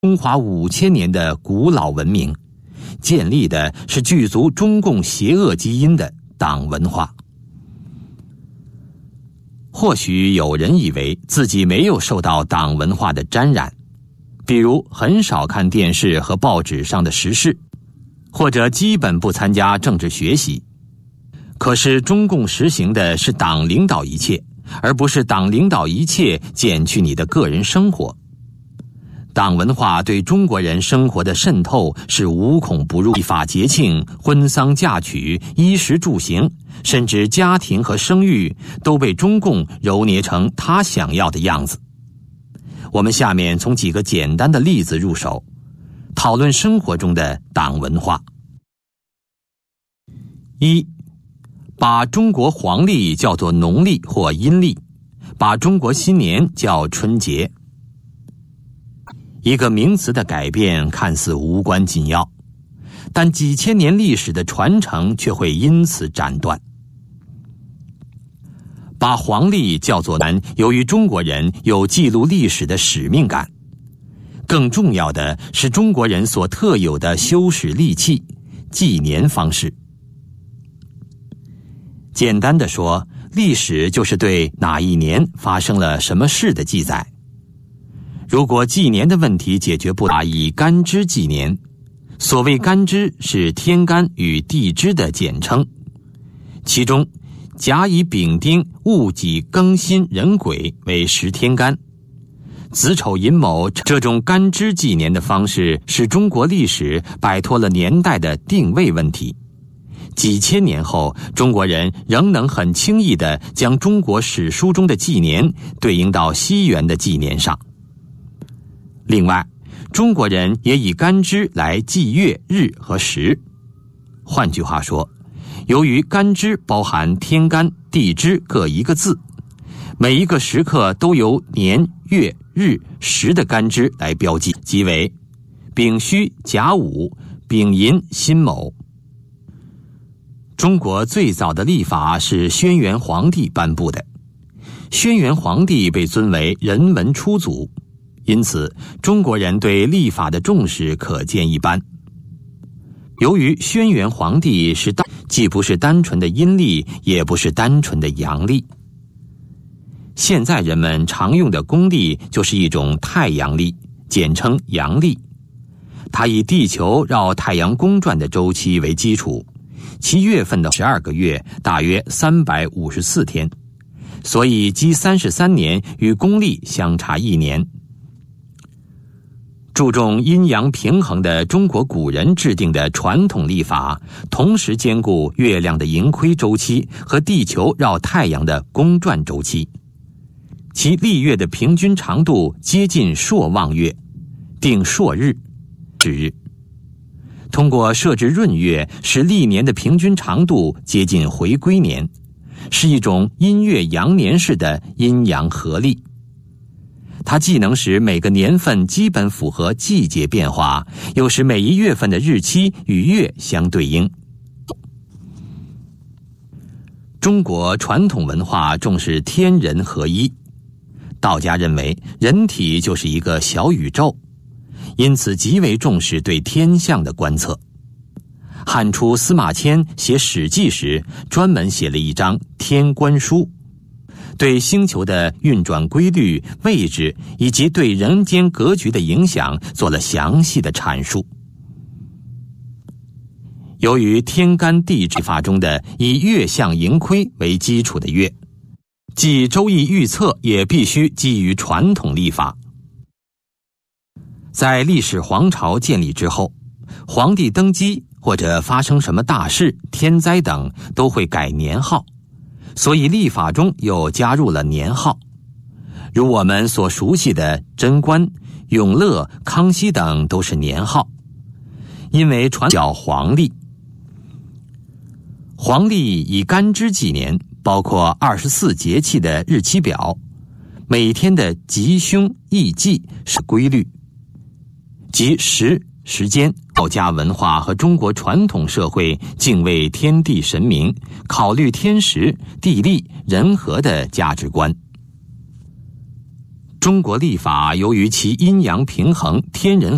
中华5000年的古老文明，建立的是具足中共邪恶基因的党文化。或许有人以为自己没有受到党文化的沾染，比如很少看电视和报纸上的时事，或者基本不参加政治学习。可是中共实行的是党领导一切，而不是党领导一切减去你的个人生活。党文化对中国人生活的渗透是无孔不入，法节庆、婚丧嫁娶、衣食住行，甚至家庭和生育都被中共揉捏成他想要的样子。我们下面从几个简单的例子入手，讨论生活中的党文化。一，把中国黄历叫做农历或阴历，把中国新年叫春节。一个名词的改变看似无关紧要，但几千年历史的传承却会因此斩断。把黄历叫做南，由于中国人有记录历史的使命感，更重要的是中国人所特有的修史利器——纪年方式。简单的说，历史就是对哪一年发生了什么事的记载。如果纪年的问题解决不了，以干支纪年。所谓干支是天干与地支的简称，其中甲乙丙丁戊己庚辛壬癸为10天干，子丑寅卯这种干支纪年的方式，使中国历史摆脱了年代的定位问题。几千年后，中国人仍能很轻易地将中国史书中的纪年对应到西元的纪年上。另外，中国人也以干支来记月、日和时。换句话说，由于干支包含天干、地支各一个字，每一个时刻都由年、月、日、时的干支来标记，即为丙戌、甲午、丙寅、辛卯。中国最早的历法是轩辕皇帝颁布的，轩辕皇帝被尊为人文初祖，因此中国人对历法的重视可见一斑。由于轩辕皇帝既不是单纯的阴历，也不是单纯的阳历。现在人们常用的公历就是一种太阳历，简称阳历。它以地球绕太阳公转的周期为基础，其月份的12个月大约354天，所以积33年与公历相差1年。注重阴阳平衡的中国古人制定的传统历法，同时兼顾月亮的盈亏周期和地球绕太阳的公转周期。其历月的平均长度接近朔望月，定朔日至日。通过设置闰月，使历年的平均长度接近回归年，是一种阴月阳年式的阴阳合历。它既能使每个年份基本符合季节变化，又使每一月份的日期与月相对应。中国传统文化重视天人合一，道家认为人体就是一个小宇宙，因此极为重视对天象的观测。汉初司马迁写《史记》时，专门写了一章《天官书》，对星球的运转规律、位置以及对人间格局的影响做了详细的阐述。由于天干地支法中的以月相盈亏为基础的月，即周易预测也必须基于传统历法。在历史皇朝建立之后，皇帝登基或者发生什么大事、天灾等都会改年号，所以历法中又加入了年号，如我们所熟悉的贞观、永乐、康熙等都是年号，因为叫黄历。黄历以干支纪年，包括24节气的日期表，每天的吉凶异忌是规律，即时间。道家文化和中国传统社会敬畏天地神明，考虑天时、地利、人和的价值观。中国历法由于其阴阳平衡、天人